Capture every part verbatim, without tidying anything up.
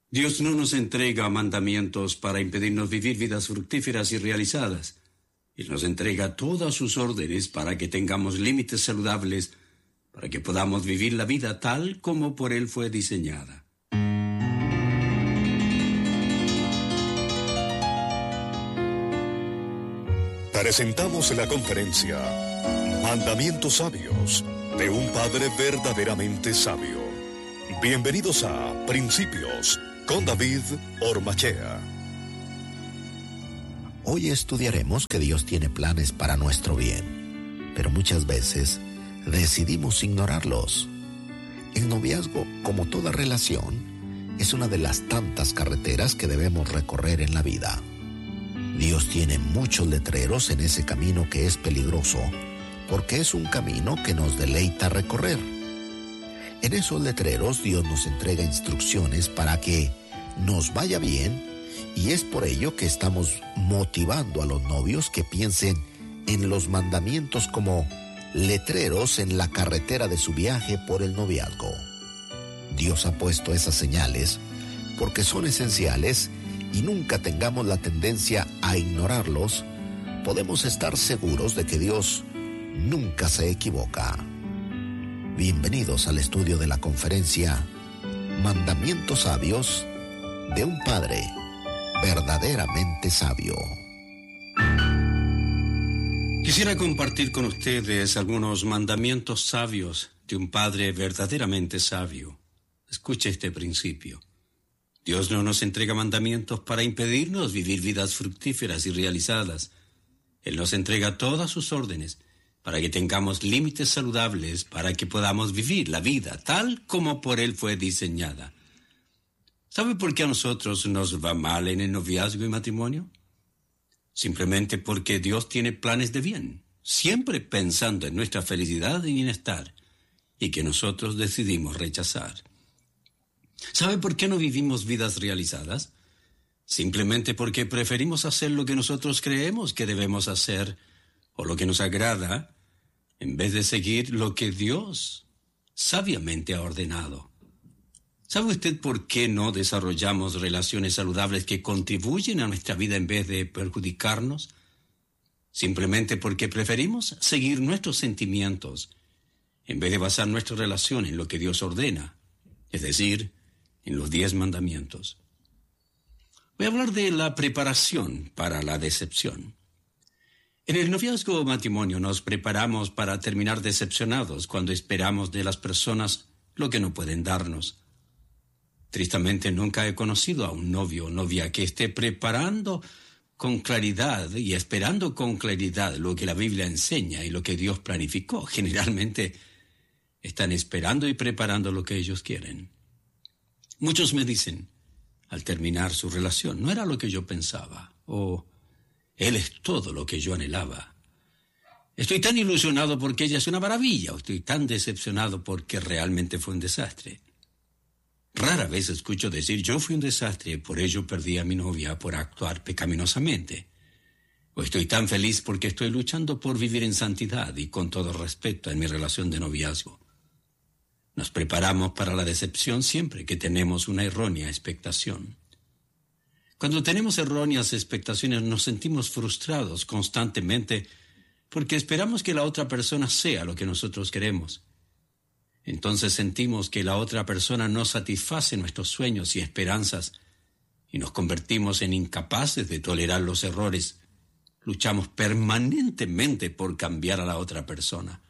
Dios no nos entrega mandamientos para impedirnos vivir vidas fructíferas y realizadas. Él nos entrega todas sus órdenes para que tengamos límites saludables, para que podamos vivir la vida tal como por Él fue diseñada. Presentamos la conferencia Mandamientos Sabios de un Padre verdaderamente sabio. Bienvenidos a Principios con David Ormachea. Hoy estudiaremos que Dios tiene planes para nuestro bien, pero muchas veces decidimos ignorarlos. El noviazgo, como toda relación, es una de las tantas carreteras que debemos recorrer en la vida. Dios tiene muchos letreros en ese camino que es peligroso, porque es un camino que nos deleita recorrer. En esos letreros Dios nos entrega instrucciones para que nos vaya bien, y es por ello que estamos motivando a los novios que piensen en los mandamientos como letreros en la carretera de su viaje por el noviazgo. Dios ha puesto esas señales porque son esenciales, y nunca tengamos la tendencia a ignorarlos, podemos estar seguros de que Dios nunca se equivoca. Bienvenidos al estudio de la conferencia Mandamientos Sabios de un Padre verdaderamente sabio. Quisiera compartir con ustedes algunos mandamientos sabios de un Padre verdaderamente sabio. Escuche este principio. Dios no nos entrega mandamientos para impedirnos vivir vidas fructíferas y realizadas. Él nos entrega todas sus órdenes para que tengamos límites saludables, para que podamos vivir la vida tal como por Él fue diseñada. ¿Sabe por qué a nosotros nos va mal en el noviazgo y matrimonio? Simplemente porque Dios tiene planes de bien, siempre pensando en nuestra felicidad y bienestar, y que nosotros decidimos rechazar. ¿Sabe por qué no vivimos vidas realizadas? Simplemente porque preferimos hacer lo que nosotros creemos que debemos hacer o lo que nos agrada, en vez de seguir lo que Dios sabiamente ha ordenado. ¿Sabe usted por qué no desarrollamos relaciones saludables que contribuyen a nuestra vida en vez de perjudicarnos? Simplemente porque preferimos seguir nuestros sentimientos en vez de basar nuestra relación en lo que Dios ordena, es decir, en los diez mandamientos. Voy a hablar de la preparación para la decepción. En el noviazgo o matrimonio nos preparamos para terminar decepcionados cuando esperamos de las personas lo que no pueden darnos. Tristemente nunca he conocido a un novio o novia que esté preparando con claridad y esperando con claridad lo que la Biblia enseña y lo que Dios planificó. Generalmente están esperando y preparando lo que ellos quieren. Muchos me dicen, al terminar su relación, no era lo que yo pensaba, o él es todo lo que yo anhelaba. Estoy tan ilusionado porque ella es una maravilla, o estoy tan decepcionado porque realmente fue un desastre. Rara vez escucho decir, yo fui un desastre y por ello perdí a mi novia por actuar pecaminosamente. O estoy tan feliz porque estoy luchando por vivir en santidad y con todo respeto en mi relación de noviazgo. Nos preparamos para la decepción siempre que tenemos una errónea expectación. Cuando tenemos erróneas expectaciones nos sentimos frustrados constantemente porque esperamos que la otra persona sea lo que nosotros queremos. Entonces sentimos que la otra persona no satisface nuestros sueños y esperanzas y nos convertimos en incapaces de tolerar los errores. Luchamos permanentemente por cambiar a la otra persona.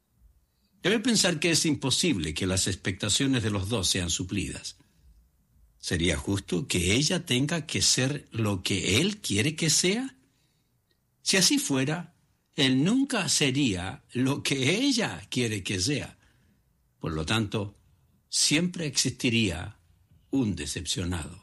Debe pensar que es imposible que las expectaciones de los dos sean suplidas. ¿Sería justo que ella tenga que ser lo que él quiere que sea? Si así fuera, él nunca sería lo que ella quiere que sea. Por lo tanto, siempre existiría un decepcionado.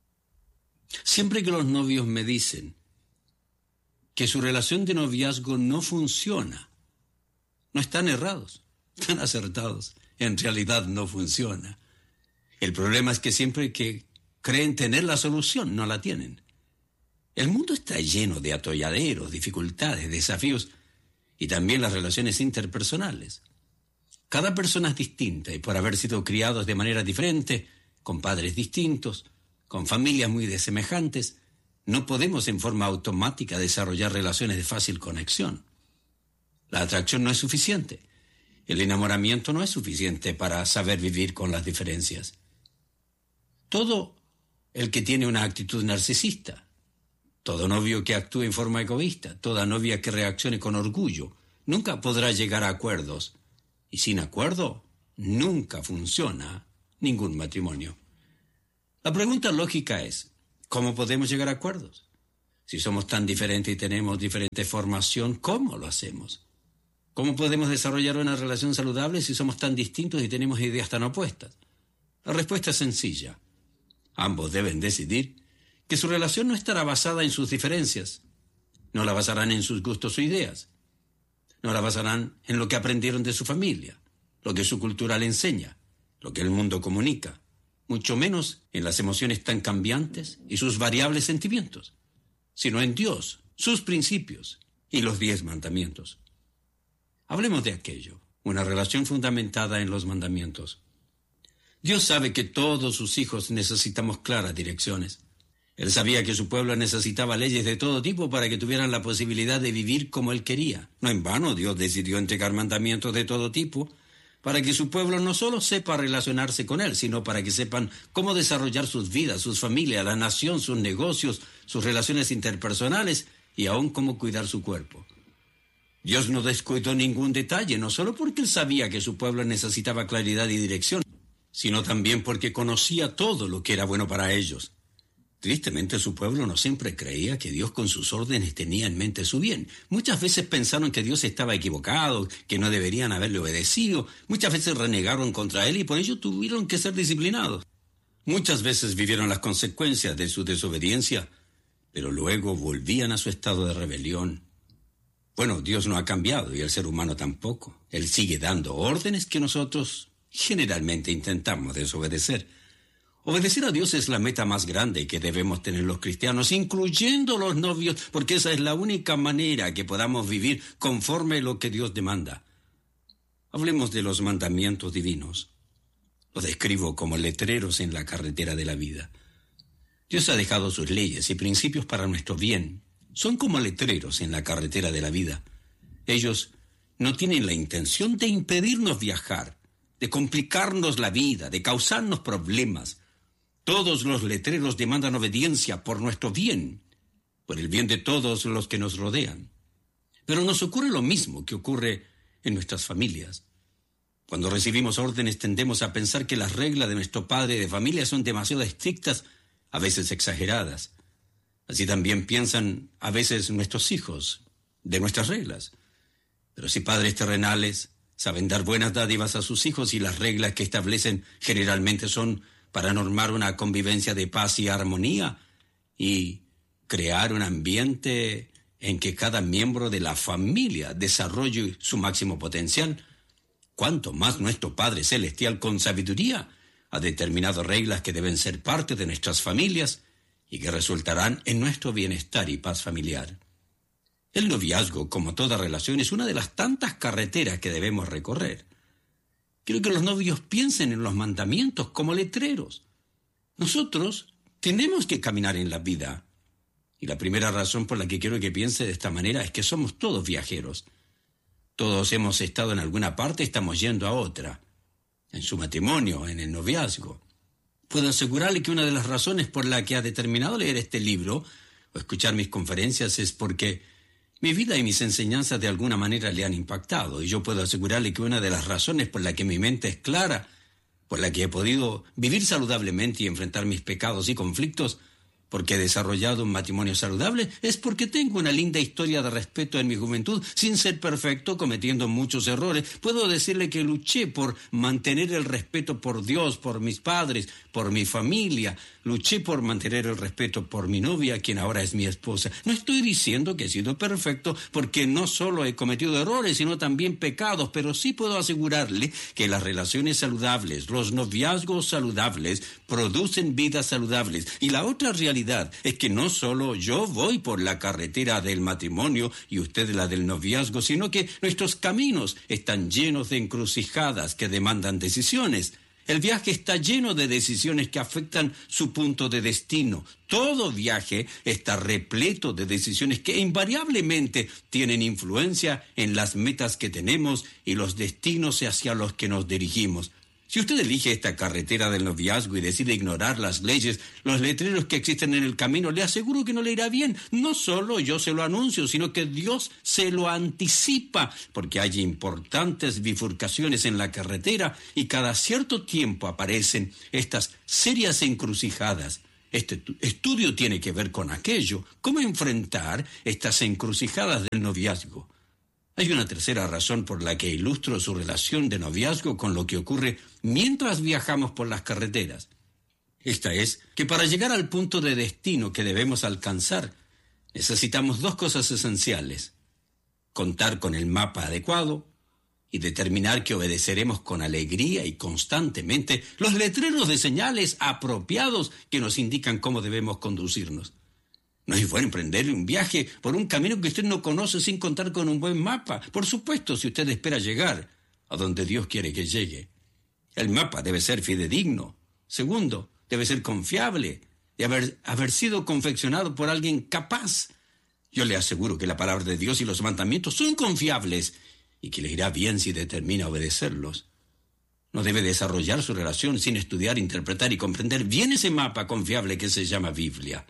Siempre que los novios me dicen que su relación de noviazgo no funciona, no están errados. Están acertados. En realidad no funciona. El problema es que siempre que creen tener la solución, no la tienen. El mundo está lleno de atolladeros, dificultades, desafíos y también las relaciones interpersonales. Cada persona es distinta y por haber sido criados de manera diferente, con padres distintos, con familias muy desemejantes, no podemos en forma automática desarrollar relaciones de fácil conexión. La atracción no es suficiente. El enamoramiento no es suficiente para saber vivir con las diferencias. Todo el que tiene una actitud narcisista, todo novio que actúe en forma egoísta, toda novia que reaccione con orgullo, nunca podrá llegar a acuerdos. Y sin acuerdo, nunca funciona ningún matrimonio. La pregunta lógica es, ¿cómo podemos llegar a acuerdos? Si somos tan diferentes y tenemos diferente formación, ¿cómo lo hacemos? ¿Cómo podemos desarrollar una relación saludable si somos tan distintos y tenemos ideas tan opuestas? La respuesta es sencilla. Ambos deben decidir que su relación no estará basada en sus diferencias. No la basarán en sus gustos o ideas. No la basarán en lo que aprendieron de su familia, lo que su cultura le enseña, lo que el mundo comunica, mucho menos en las emociones tan cambiantes y sus variables sentimientos, sino en Dios, sus principios y los diez mandamientos. Hablemos de aquello, una relación fundamentada en los mandamientos. Dios sabe que todos sus hijos necesitamos claras direcciones. Él sabía que su pueblo necesitaba leyes de todo tipo para que tuvieran la posibilidad de vivir como Él quería. No en vano Dios decidió entregar mandamientos de todo tipo para que su pueblo no solo sepa relacionarse con Él, sino para que sepan cómo desarrollar sus vidas, sus familias, la nación, sus negocios, sus relaciones interpersonales y aún cómo cuidar su cuerpo. Dios no descuidó ningún detalle, no solo porque Él sabía que su pueblo necesitaba claridad y dirección, sino también porque conocía todo lo que era bueno para ellos. Tristemente, su pueblo no siempre creía que Dios con sus órdenes tenía en mente su bien. Muchas veces pensaron que Dios estaba equivocado, que no deberían haberle obedecido. Muchas veces renegaron contra Él y por ello tuvieron que ser disciplinados. Muchas veces vivieron las consecuencias de su desobediencia, pero luego volvían a su estado de rebelión. Bueno, Dios no ha cambiado y el ser humano tampoco. Él sigue dando órdenes que nosotros generalmente intentamos desobedecer. Obedecer a Dios es la meta más grande que debemos tener los cristianos, incluyendo los novios, porque esa es la única manera que podamos vivir conforme a lo que Dios demanda. Hablemos de los mandamientos divinos. Los describo como letreros en la carretera de la vida. Dios ha dejado sus leyes y principios para nuestro bien. Son como letreros en la carretera de la vida. Ellos no tienen la intención de impedirnos viajar, de complicarnos la vida, de causarnos problemas. Todos los letreros demandan obediencia por nuestro bien, por el bien de todos los que nos rodean. Pero nos ocurre lo mismo que ocurre en nuestras familias. Cuando recibimos órdenes tendemos a pensar que las reglas de nuestro padre de familia son demasiado estrictas, a veces exageradas. Así también piensan a veces nuestros hijos de nuestras reglas. Pero si padres terrenales saben dar buenas dádivas a sus hijos y las reglas que establecen generalmente son para normar una convivencia de paz y armonía y crear un ambiente en que cada miembro de la familia desarrolle su máximo potencial, cuanto más nuestro Padre Celestial con sabiduría ha determinado reglas que deben ser parte de nuestras familias y que resultarán en nuestro bienestar y paz familiar. El noviazgo, como toda relación, es una de las tantas carreteras que debemos recorrer. Quiero que los novios piensen en los mandamientos como letreros. Nosotros tenemos que caminar en la vida. Y la primera razón por la que quiero que piense de esta manera es que somos todos viajeros. Todos hemos estado en alguna parte, estamos yendo a otra. En su matrimonio, en el noviazgo. Puedo asegurarle que una de las razones por la que ha determinado leer este libro o escuchar mis conferencias es porque mi vida y mis enseñanzas de alguna manera le han impactado, y yo puedo asegurarle que una de las razones por la que mi mente es clara, por la que he podido vivir saludablemente y enfrentar mis pecados y conflictos, porque he desarrollado un matrimonio saludable, es porque tengo una linda historia de respeto en mi juventud, sin ser perfecto, cometiendo muchos errores. Puedo decirle que luché por mantener el respeto por Dios, por mis padres, por mi familia. Luché por mantener el respeto por mi novia, quien ahora es mi esposa. No estoy diciendo que he sido perfecto, porque no solo he cometido errores, sino también pecados, pero sí puedo asegurarle que las relaciones saludables, los noviazgos saludables, producen vidas saludables. Y la otra realidad es que no solo yo voy por la carretera del matrimonio y usted la del noviazgo, sino que nuestros caminos están llenos de encrucijadas que demandan decisiones. El viaje está lleno de decisiones que afectan su punto de destino. Todo viaje está repleto de decisiones que invariablemente tienen influencia en las metas que tenemos y los destinos hacia los que nos dirigimos. Si usted elige esta carretera del noviazgo y decide ignorar las leyes, los letreros que existen en el camino, le aseguro que no le irá bien. No solo yo se lo anuncio, sino que Dios se lo anticipa, porque hay importantes bifurcaciones en la carretera y cada cierto tiempo aparecen estas serias encrucijadas. Este estudio tiene que ver con aquello, cómo enfrentar estas encrucijadas del noviazgo. Hay una tercera razón por la que ilustro su relación de noviazgo con lo que ocurre mientras viajamos por las carreteras. Esta es que para llegar al punto de destino que debemos alcanzar, necesitamos dos cosas esenciales: contar con el mapa adecuado y determinar que obedeceremos con alegría y constantemente los letreros de señales apropiados que nos indican cómo debemos conducirnos. No es bueno emprender un viaje por un camino que usted no conoce sin contar con un buen mapa. Por supuesto, si usted espera llegar a donde Dios quiere que llegue. El mapa debe ser fidedigno. Segundo, debe ser confiable, de haber, haber sido confeccionado por alguien capaz. Yo le aseguro que la palabra de Dios y los mandamientos son confiables y que le irá bien si determina obedecerlos. No debe desarrollar su relación sin estudiar, interpretar y comprender bien ese mapa confiable que se llama Biblia.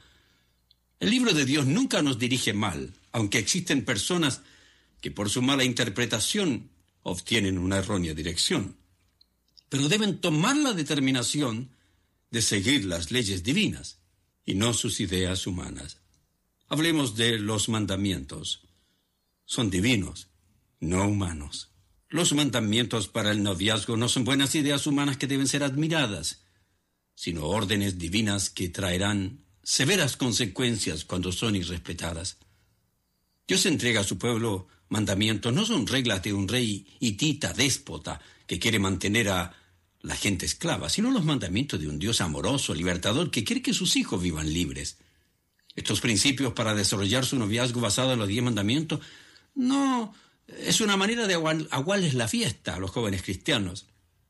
El libro de Dios nunca nos dirige mal, aunque existen personas que por su mala interpretación obtienen una errónea dirección. Pero deben tomar la determinación de seguir las leyes divinas y no sus ideas humanas. Hablemos de los mandamientos. Son divinos, no humanos. Los mandamientos para el noviazgo no son buenas ideas humanas que deben ser admiradas, sino órdenes divinas que traerán severas consecuencias cuando son irrespetadas. Dios entrega a su pueblo mandamientos, no son reglas de un rey hitita déspota que quiere mantener a la gente esclava, sino los mandamientos de un Dios amoroso, libertador, que quiere que sus hijos vivan libres. Estos principios para desarrollar su noviazgo basado en los diez mandamientos no es una manera de aguarles la fiesta a los jóvenes cristianos.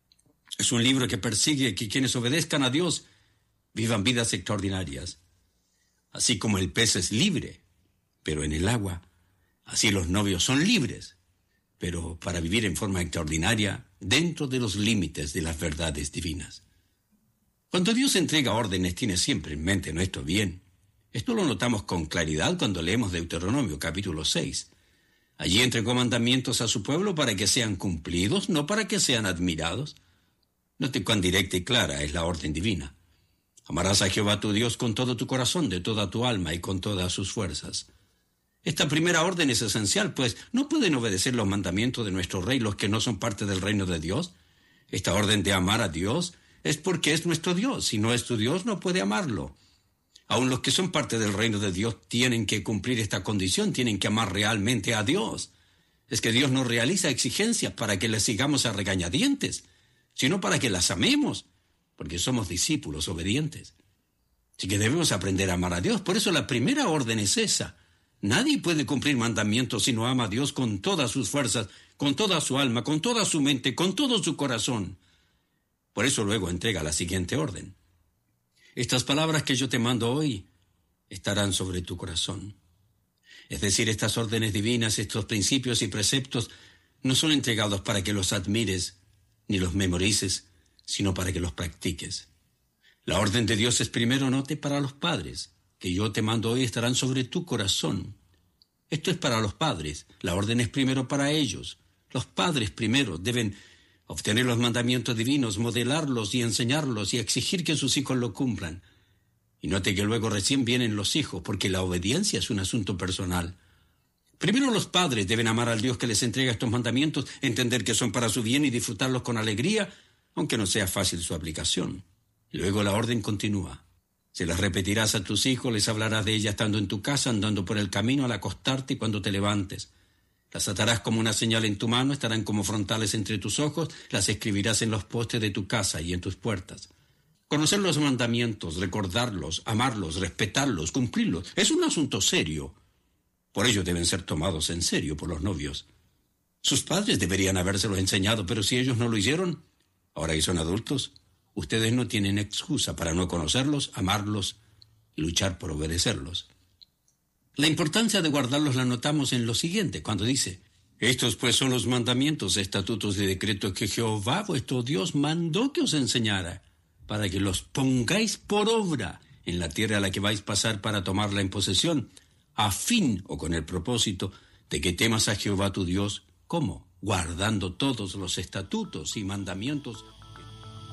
Es un libro que persigue que quienes obedezcan a Dios vivan vidas extraordinarias. Así como el pez es libre, pero en el agua, así los novios son libres, pero para vivir en forma extraordinaria dentro de los límites de las verdades divinas. Cuando Dios entrega órdenes, tiene siempre en mente nuestro bien. Esto lo notamos con claridad cuando leemos Deuteronomio capítulo seis. Allí entregó mandamientos a su pueblo para que sean cumplidos, no para que sean admirados. Note cuán directa y clara es la orden divina. Amarás a Jehová tu Dios con todo tu corazón, de toda tu alma y con todas sus fuerzas. Esta primera orden es esencial, pues no pueden obedecer los mandamientos de nuestro rey los que no son parte del reino de Dios. Esta orden de amar a Dios es porque es nuestro Dios. Si no es tu Dios, no puede amarlo. Aun los que son parte del reino de Dios tienen que cumplir esta condición, tienen que amar realmente a Dios. Es que Dios no realiza exigencias para que le sigamos a regañadientes, sino para que las amemos, porque somos discípulos obedientes. Así que debemos aprender a amar a Dios. Por eso la primera orden es esa. Nadie puede cumplir mandamientos si no ama a Dios con todas sus fuerzas, con toda su alma, con toda su mente, con todo su corazón. Por eso luego entrega la siguiente orden. Estas palabras que yo te mando hoy estarán sobre tu corazón. Es decir, estas órdenes divinas, estos principios y preceptos no son entregados para que los admires ni los memorices, sino para que los practiques. La orden de Dios es primero, note, para los padres, que yo te mando hoy estarán sobre tu corazón. Esto es para los padres, la orden es primero para ellos. Los padres primero deben obtener los mandamientos divinos, modelarlos y enseñarlos y exigir que sus hijos lo cumplan. Y note que luego recién vienen los hijos, porque la obediencia es un asunto personal. Primero los padres deben amar al Dios que les entrega estos mandamientos, entender que son para su bien y disfrutarlos con alegría, aunque no sea fácil su aplicación. Luego la orden continúa. Se las repetirás a tus hijos, les hablarás de ellas estando en tu casa, andando por el camino, al acostarte y cuando te levantes. Las atarás como una señal en tu mano, estarán como frontales entre tus ojos, las escribirás en los postes de tu casa y en tus puertas. Conocer los mandamientos, recordarlos, amarlos, respetarlos, cumplirlos, es un asunto serio. Por ello deben ser tomados en serio por los novios. Sus padres deberían habérselos enseñado, pero si ellos no lo hicieron, ahora que son adultos, ustedes no tienen excusa para no conocerlos, amarlos y luchar por obedecerlos. La importancia de guardarlos la notamos en lo siguiente, cuando dice: estos pues son los mandamientos, estatutos y decretos que Jehová vuestro Dios mandó que os enseñara, para que los pongáis por obra en la tierra a la que vais a pasar para tomarla en posesión, a fin o con el propósito de que temas a Jehová tu Dios. ¿Cómo? Guardando todos los estatutos y mandamientos